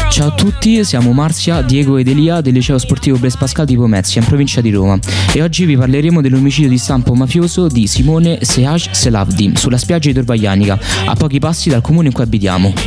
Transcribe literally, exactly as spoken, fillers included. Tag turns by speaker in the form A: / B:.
A: Ciao a tutti, siamo Marzia, Diego ed Elia del liceo sportivo Blaise Pascal di Pomezia in provincia di Roma e oggi vi parleremo dell'omicidio di stampo mafioso di Simone Seaj Selavdi sulla spiaggia di Tor Vaianica, a pochi passi dal comune in cui abitiamo.